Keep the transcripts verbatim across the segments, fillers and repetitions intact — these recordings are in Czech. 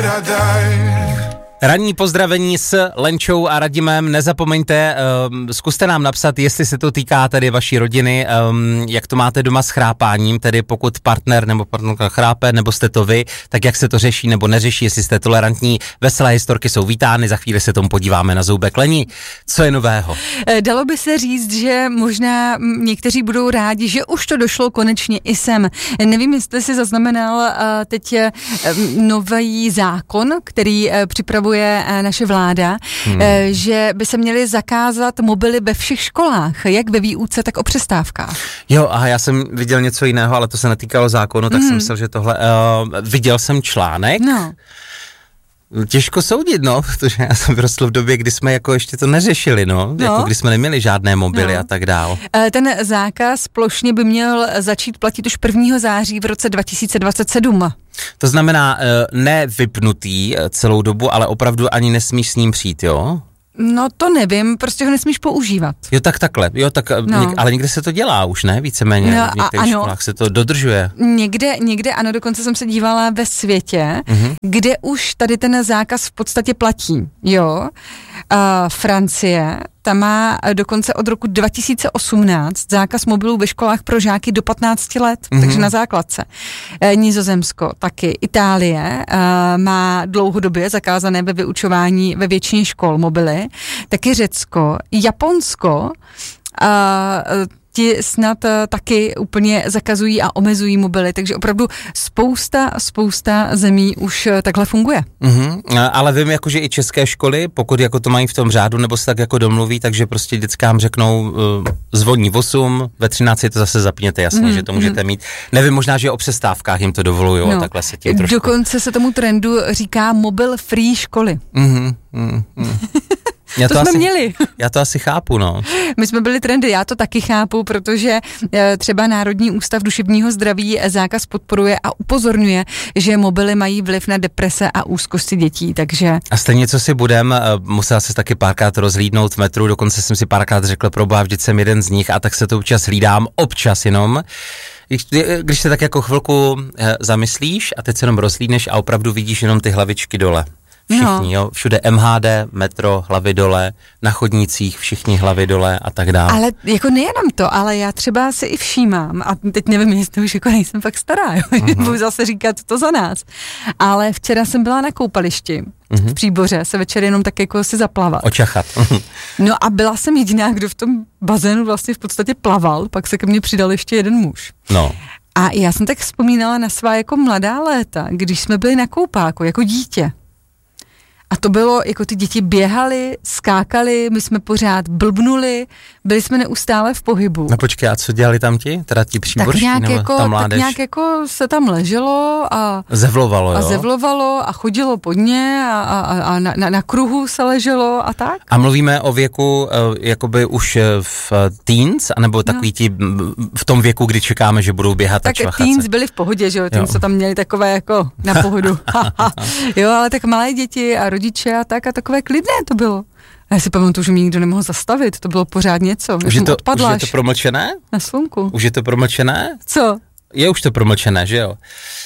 Ranní pozdravení s Lenčou a Radimem. Nezapomeňte, um, zkuste nám napsat, jestli se to týká tedy vaší rodiny, um, jak to máte doma s chrápáním, tedy pokud partner nebo partnerka chrápe, nebo jste to vy, tak jak se to řeší nebo neřeší, jestli jste tolerantní. Veselé historky jsou vítány, za chvíli se tomu podíváme na zoubek. Lení, co je nového? Dalo by se říct, že možná někteří budou rádi, že už to došlo konečně i sem. Nevím, jestli si zaznamenal uh, teď uh, nový zákon, který uh, připravuje naše vláda, hmm. že by se měly zakázat mobily ve všech školách, jak ve výuce, tak o přestávkách. Jo, aha, já jsem viděl něco jiného, ale to se netýkalo zákonu, tak hmm. jsem myslel, že tohle... Uh, viděl jsem článek. No. Těžko soudit, no, protože já jsem vyrostl v době, kdy jsme jako ještě to neřešili, no, no. Jako kdy jsme neměli žádné mobily no. a tak dál. Ten zákaz plošně by měl začít platit už prvního září v roce dva tisíce dvacet sedm. To znamená ne vypnutý celou dobu, ale opravdu ani nesmíš s ním přijít, jo? No to nevím, prostě ho nesmíš používat. Jo, tak takhle, jo, tak, no. něk, ale někde se to dělá už, ne? Víceméně, no, v některých ano. školách se to dodržuje. Někde, někde, ano, dokonce jsem se dívala ve světě, mm-hmm. kde už tady ten zákaz v podstatě platí, jo. Uh, Francie, ta má dokonce od roku dva tisíce osmnáct zákaz mobilů ve školách pro žáky do patnácti let, mm-hmm. takže na základce. E, Nizozemsko taky, Itálie e, má dlouhodobě zakázané ve vyučování ve většině škol mobily, taky Řecko, Japonsko, e, ti snad taky úplně zakazují a omezují mobily, takže opravdu spousta, spousta zemí už takhle funguje. Mm-hmm. Ale vím, jako, že i české školy, pokud jako to mají v tom řádu, nebo se tak jako domluví, takže prostě dětskám řeknou, uh, zvoní v osm, ve třináct to zase zapněte, jasně, mm-hmm. že to můžete mít. Nevím, možná, že o přestávkách jim to dovolujou, no. takhle se tím trošku. Dokonce se tomu trendu říká mobil free školy. Mm-hmm. Mm-hmm. Já to, to jsme asi, měli. Já to asi chápu, no. My jsme byli trendy, já to taky chápu, protože třeba Národní ústav duševního zdraví zákaz podporuje a upozorňuje, že mobily mají vliv na deprese a úzkosti dětí, takže... A stejně, co si budem, musela se taky párkrát rozhlídnout v metru, dokonce jsem si párkrát řekl, proboha, vždyť jsem jeden z nich a tak se to občas hlídám, občas jenom. Když, když se tak jako chvilku zamyslíš a teď se jenom rozhlídneš a opravdu vidíš jenom ty hlavičky dole. Všichni, no. jo, všude M H D, metro, hlavy dole, na chodnících všichni hlavy dole a tak dále. Ale jako nejenom to, ale já třeba si i všímám, a teď nevím, jestli už jako nejsem fakt stará, jo, uh-huh. budu zase říkat to za nás, ale včera jsem byla na koupališti uh-huh. v Příboře, se večer jenom tak jako si zaplavat. Očachat. No a byla jsem jediná, kdo v tom bazénu vlastně v podstatě plaval, pak se ke mně přidal ještě jeden muž. No. A já jsem tak vzpomínala na svá jako mladá léta, když jsme byli na koupáku, jako dítě. A to bylo, jako ty děti běhaly, skákaly, my jsme pořád blbnuli, byli jsme neustále v pohybu. No počkej, a co dělali tam ti? Teda ti příborští nebo jako, ta mládež? Tak nějak jako se tam leželo a... Zevlovalo, a jo? A zevlovalo a chodilo pod ně a, a, a na, na, na kruhu se leželo a tak. A mluvíme o věku, uh, jakoby už v teens, anebo takový no. ti v tom věku, kdy čekáme, že budou běhat tak a čvachat se? Tak teens se. byli v pohodě, že jo, teens to tam měli takové jako na pohodu. Jo, ale tak malé děti a rodiče a tak a takové klidné to bylo. A já si pamatuju, že mě nikdo nemohl zastavit, to bylo pořád něco. Už je to, už je to promlčené? Na slunku. Už je to promlčené? Co? Je už to promlčené, že jo? Uh,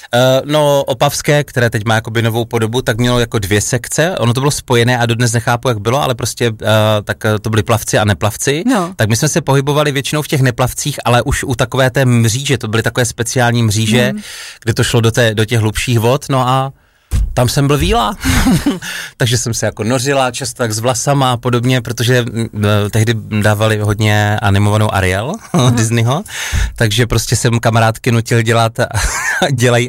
no, Opavské, které teď má jakoby novou podobu, tak mělo jako dvě sekce, ono to bylo spojené a dodnes nechápu, jak bylo, ale prostě uh, tak to byli plavci a neplavci, no. Tak my jsme se pohybovali většinou v těch neplavcích, ale už u takové té mříže, to byly takové speciální mříže, mm. kde to šlo do, té, do těch hlubších vod, no a tam jsem byl víla, takže jsem se jako nořila často tak s vlasama a podobně, protože uh, tehdy dávali hodně animovanou Ariel Disneyho, takže prostě jsem kamarádky nutil dělat dělají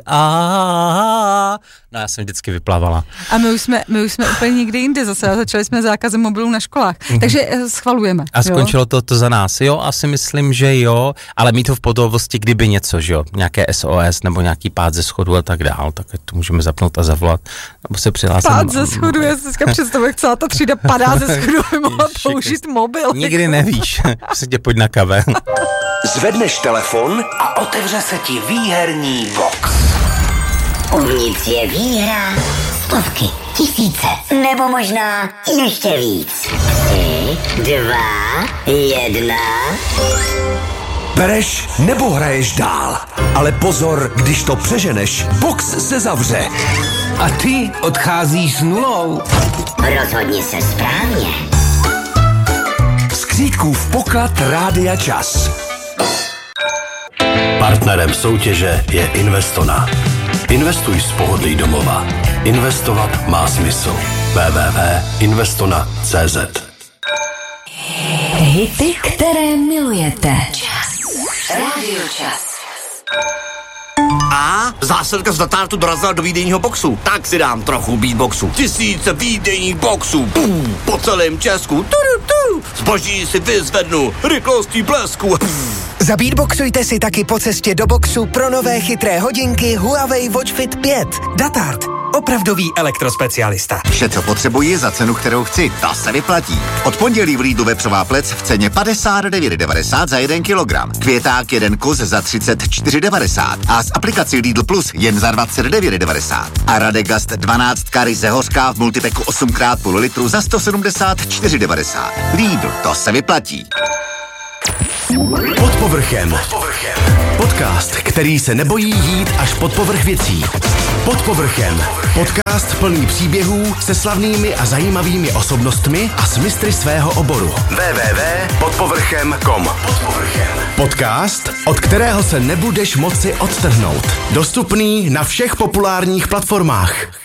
a no já jsem vždycky vyplavala. A my už jsme, my už jsme úplně někde jinde zase a začali jsme zákazem mobilů na školách, mm-hmm. takže schvalujeme. A skončilo jo? to, to za nás, jo, asi myslím, že jo, ale mít to v pohotovosti, kdyby něco, že jo, nějaké S O S nebo nějaký pád ze schodu a tak dál, tak to můžeme zapnout a zavolat, nebo se přihlásit. Pád ze schodu, já si dneska představuji, jak celá ta třída padá ze schodu, by mohla použít mobil. Nikdy nevíš, se tě pojď na kave. Zvedneš telefon a otevře se ti výherní box. Uvnitř je výhra, stovky, tisíce, nebo možná ještě víc. Tři, dva, jedna... Bereš nebo hraješ dál? Ale pozor, když to přeženeš, box se zavře. A ty odcházíš s nulou. Rozhodni se správně. Skřítkův poklad Rádia Čas. Partnerem soutěže je Investona. Investuj z pohodlí domova. Investovat má smysl. w w w tečka investona tečka cé zet. Hity, které milujete. Rádio Čas. A zásilka z Datartu dorazila do výdejního boxu. Tak si dám trochu beatboxu. Tisíce výdejních boxů. Pum, po celém Česku. Turu, turu. Zboží si vyzvednu. Rychlostí blesku. Zabeatboxujte si taky po cestě do boxu pro nové chytré hodinky Huawei Watch Fit pět. Datart. Opravdový elektrospecialista. Vše, co potřebuji za cenu, kterou chci, ta se vyplatí. Od pondělí v Lidlu vepřová plec v ceně padesát devět devadesát za jeden kilogram. Květák jeden kus za třicet čtyři devadesát a z aplikací Lidl Plus jen za dvacet devět devadesát. A Radegast dvanáct ryze hořká v multipeku osm krát půl litru za sto sedmdesát čtyři devadesát. Lidl, to se vyplatí. Pod povrchem. Pod povrchem. Podcast, který se nebojí jít až pod povrch věcí. Pod povrchem. Podcast plný příběhů se slavnými a zajímavými osobnostmi a s mistry svého oboru. w w w tečka pod povrchem tečka com. Pod povrchem. Podcast, od kterého se nebudeš moci odtrhnout. Dostupný na všech populárních platformách.